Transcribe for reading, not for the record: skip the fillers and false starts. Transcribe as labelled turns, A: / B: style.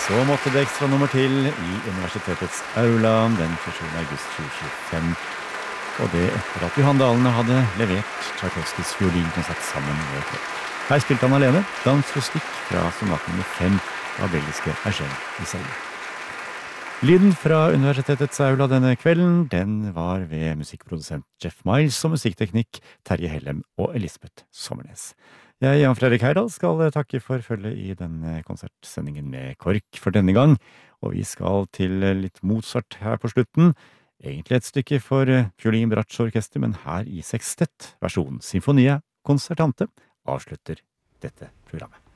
A: Så måtte det ekstra nummer til i universitetets aula den 27. august 2025. Og det etter at Johan Dalene hadde levert Tchaikovskys fiolinkonsert sammen med Klepp. Her spilte han alene Dans rustikk fra sonaten nummer 5 av belgiske Eugène Ysaÿe. Lyden fra universitetets aula denne kvelden, den var ved musikkprodusent Jeff Miles og musikkteknikk Terje Hellem og Elisabeth Sommernes. Jeg, Jan Fredrik Heidal, skal takke for følget i denne konsertsendingen med KORK for denne gang, og vi skal til litt Mozart her på slutten. Egentlig et stykke for fiolin bratsj orkester, men her i sekstett, versjonen Sinfonia Concertante, avslutter dette programmet.